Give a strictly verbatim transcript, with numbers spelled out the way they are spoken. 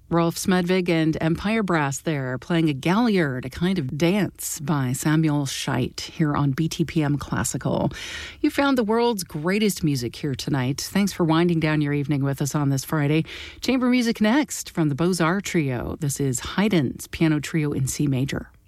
Rolf Smedvig and Empire Brass there playing a Galliard, a kind of dance by Samuel Scheidt here on B T P M Classical. You found the world's greatest music here tonight. Thanks for winding down your evening with us on this Friday. Chamber music next from the Beaux-Arts Trio. This is Haydn's Piano Trio in C Major.